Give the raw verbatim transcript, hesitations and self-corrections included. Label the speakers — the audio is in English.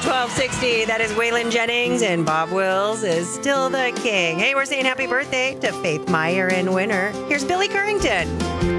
Speaker 1: twelve sixty. That is Waylon Jennings, and Bob Wills is still the king. Hey, we're saying happy birthday to Faith Meyer in Winter. Here's Billy Currington.